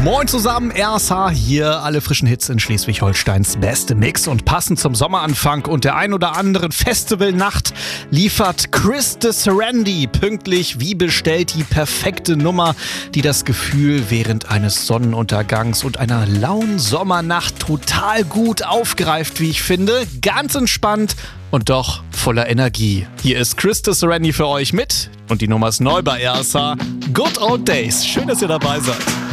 Moin zusammen, RSH hier, alle frischen Hits in Schleswig-Holsteins beste Mix. Und passend zum Sommeranfang und der ein oder anderen Festivalnacht liefert Chris de Serendy pünktlich wie bestellt die perfekte Nummer, die das Gefühl während eines Sonnenuntergangs und einer lauen Sommernacht total gut aufgreift, wie ich finde. Ganz entspannt und doch voller Energie. Hier ist Chris de Serendy für euch mit und die Nummer ist neu bei RSH. Good Old Days. Schön, dass ihr dabei seid.